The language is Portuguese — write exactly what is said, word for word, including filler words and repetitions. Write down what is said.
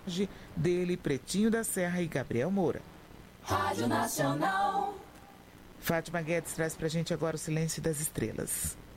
dele, Pretinho da Serra e Gabriel Moura. Rádio Nacional. Fátima Guedes traz pra gente agora o Silêncio das Estrelas.